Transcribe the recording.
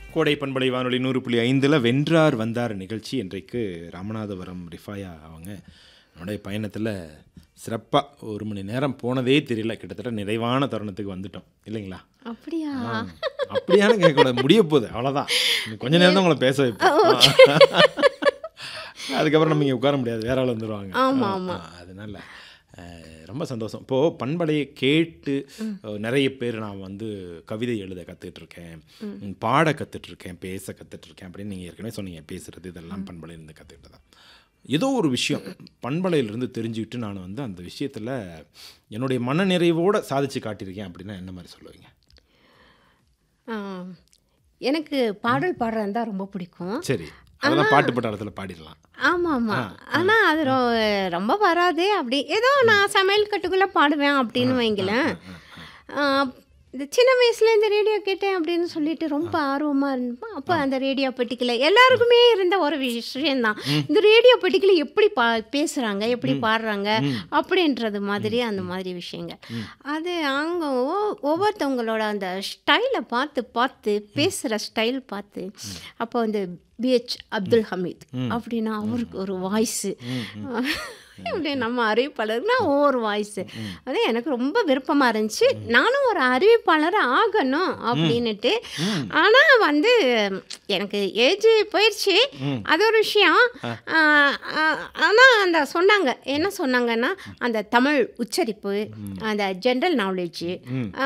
கோடை பண்பலை வானொலி 100.5 வென்றார் வந்தார் நிகழ்ச்சி. இன்றைக்கு ராமநாதபுரம் ரிஃபாயா அவங்க என்னுடைய பயணத்தில் சிறப்பாக 1 மணி நேரம் போனதே தெரியல. கிட்டத்தட்ட நிறைவான தருணத்துக்கு வந்துட்டோம் இல்லைங்களா? அப்படியா? அப்படியான கேட்கக்கூடாது, முடிய போகுது அவ்வளோதான். கொஞ்ச நேரம் தான் உங்களை பேச வைப்போம். அதுக்கப்புறம் நம்ம இங்கே உட்கார முடியாது, வேற ஆள் வந்துடுவாங்க. அதனால ரொம்ப சந்தோஷம். இப்போது பண்பலையை கேட்டு நிறைய பேர் நான் வந்து கவிதை எழுத கற்றுட்ருக்கேன், பாட கற்றுட்ருக்கேன், பேச கற்றுட்ருக்கேன் அப்படின்னு நீங்கள் ஏற்கனவே சொன்னீங்க. பேசுகிறது இதெல்லாம் பண்பலையிலேருந்து கற்றுக்கிட்டு தான். ஏதோ ஒரு விஷயம் பண்பலையிலேருந்து தெரிஞ்சுக்கிட்டு நான் வந்து அந்த விஷயத்தில் என்னுடைய மனநிறைவோடு சாதித்து காட்டியிருக்கேன் அப்படின்னா என்ன மாதிரி சொல்லுவீங்க? எனக்கு பாடல் பாடுறது தான் ரொம்ப பிடிக்கும். சரி, அதெல்லாம் பாட்டு பட்டாளத்தில் பாடிடலாம். ஆமாம். ஆனால் அது ரொம்ப வராது. அப்படி ஏதோ நான் சமையல் கட்டுக்குள்ளே பாடுவேன் அப்படின்னு வைங்களேன். இந்த சின்ன வயசுல இந்த ரேடியோ கேட்டேன் அப்படின்னு சொல்லிட்டு ரொம்ப ஆர்வமாக இருந்தோம். அப்போ அந்த ரேடியோ பெட்டிக்கில் எல்லாருக்குமே இருந்த ஒரு விஷயந்தான், இந்த ரேடியோ பெட்டிக்கில் எப்படி பேசுகிறாங்க, எப்படி பாடுறாங்க அப்படின்றது மாதிரி அந்த மாதிரி விஷயங்கள். அது அவங்க ஒவ்வொருத்தவங்களோட அந்த ஸ்டைலை பார்த்து பார்த்து பேசுகிற ஸ்டைல் பார்த்து, அப்போ வந்து பிஹெச் அப்துல் ஹமீத் அப்படின்னா அவருக்கு ஒரு வாய்ஸு, இப்படி நம்ம அறிவிப்பாளர்னா ஒவ்வொரு வாய்ஸு, அது எனக்கு ரொம்ப விருப்பமாக இருந்துச்சு. நானும் ஒரு அறிவிப்பாளர் ஆகணும் அப்படின்னுட்டு. ஆனால் வந்து எனக்கு ஏஜ் போயிடுச்சு, அது ஒரு விஷயம். ஆனால் அந்த சொன்னாங்க, என்ன சொன்னாங்கன்னா அந்த தமிழ் உச்சரிப்பு, அந்த ஜென்ரல் நாலேஜு,